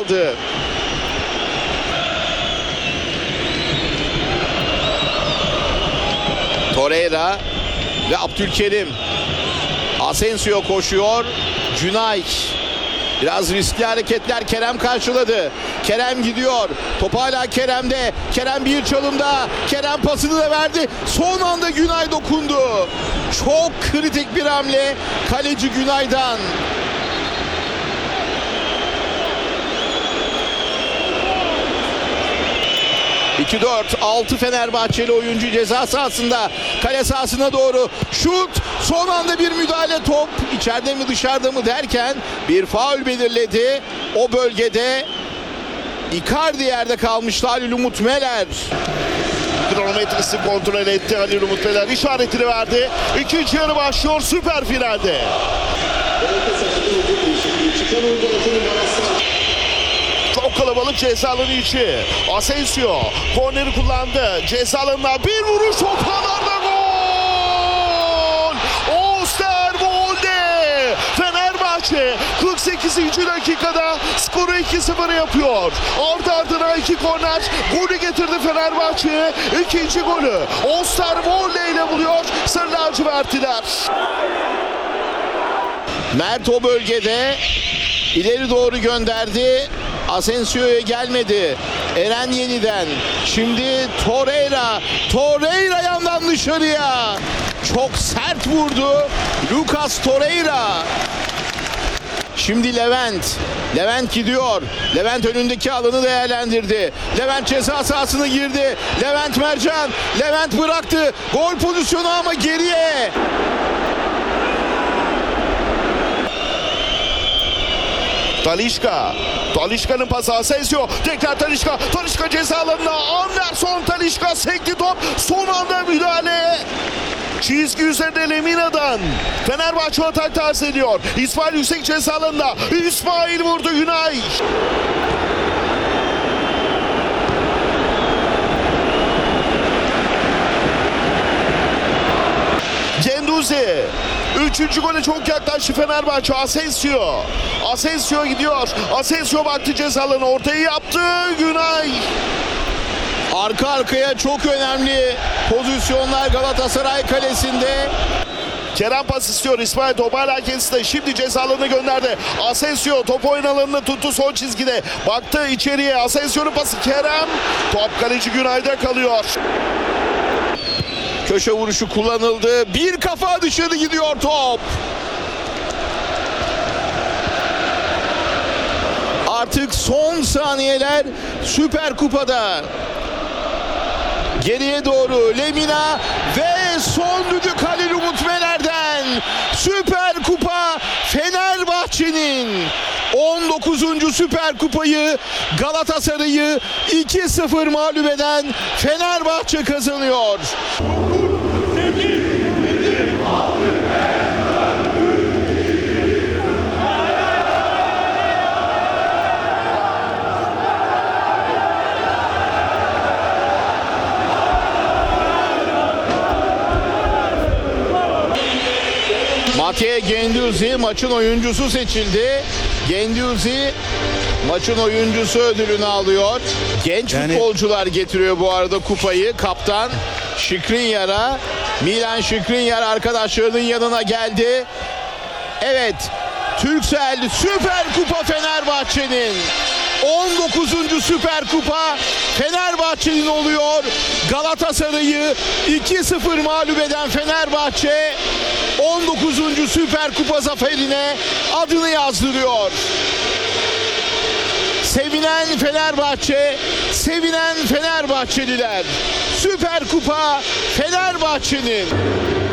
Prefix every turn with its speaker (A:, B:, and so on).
A: aldı. Torreira ve Abdülkerim. Asensio koşuyor. Günay. Biraz riskli hareketler, Kerem karşıladı. Kerem gidiyor. Top hala Kerem'de. Kerem bir çalımda. Kerem pasını da verdi. Son anda Günay dokundu. Çok kritik bir hamle kaleci Günay'dan. ...2-4-6 Fenerbahçeli oyuncu ceza sahasında, kale sahasına doğru şut, son anda bir müdahale, top içeride mi dışarıda mı derken bir faul belirledi. O bölgede Icardi yerde kalmıştı. Halil Umut Meler.
B: Kronometresi kontrol etti Halil Umut Meler, işaretini verdi. İkinci yarı başlıyor süper finalde. Çok kalabalık ceza alanı içi. Asensio korneri kullandı. Ceza alanına bir vuruş, ortalarda gol! Osterwolde! Fenerbahçe 48. dakikada skoru 2-0 yapıyor. Ardı ardına iki korner golü getirdi Fenerbahçe. İkinci golü Osterwolde ile buluyor Sarı lacivertliler.
A: Mert o bölgede ileri doğru gönderdi. Asensio'ya gelmedi. Eren yeniden. Şimdi Torreira. Torreira yandan dışarıya. Çok sert vurdu Lucas Torreira. Şimdi Levent. Levent gidiyor. Levent önündeki alanı değerlendirdi. Levent ceza sahasına girdi. Levent Mercan. Levent bıraktı. Gol pozisyonu ama geriye.
B: Talisca. Talisca'nın pası, Asensio. Tekrar Talisca. Talisca ceza alanına. Anderson Talisca sekti top. Son anda müdahale. Çizgi üzerinde Lemina'dan. Fenerbahçe atak tarz ediyor. İsmail Yüksek ceza alanında. İsmail vurdu, Günay. Genduzi. Üçüncü gole çok yaklaştı Fenerbahçe. Asensio. Asensio gidiyor. Asensio baktı ceza alanı. Ortayı yaptı. Günay.
A: Arka arkaya çok önemli pozisyonlar Galatasaray kalesinde.
B: Kerem pas istiyor. İsmail top hala kendisinde. Şimdi ceza alanına gönderdi. Asensio top oyun alanını tuttu son çizgide. Baktı içeriye. Asensio'nun pası Kerem. Top kaleci Günay'da kalıyor.
A: Köşe vuruşu kullanıldı. Bir kafa dışarı gidiyor top. Artık son saniyeler Süper Kupa'da. Geriye doğru Lemina ve son düdük Halil Umut Meler'den. Süper Kupa Fenerbahçe'nin 19. Süper Kupayı, Galatasaray'ı 2-0 mağlup eden Fenerbahçe kazanıyor. Mattia Genduzi maçın oyuncusu seçildi. Genduzi maçın oyuncusu ödülünü alıyor. Genç futbolcular getiriyor bu arada kupayı. Kaptan Skriniar'a, Milan Skriniar arkadaşlarının yanına geldi. Evet, Turkcell Süper Kupa Fenerbahçe'nin 19. Süper Kupa Fenerbahçe'nin oluyor. Galatasaray'ı 2-0 mağlup eden Fenerbahçe 19. Süper Kupa zaferine adını yazdırıyor. Sevinen Fenerbahçe, sevinen Fenerbahçeliler. Süper Kupa Fenerbahçe'nin.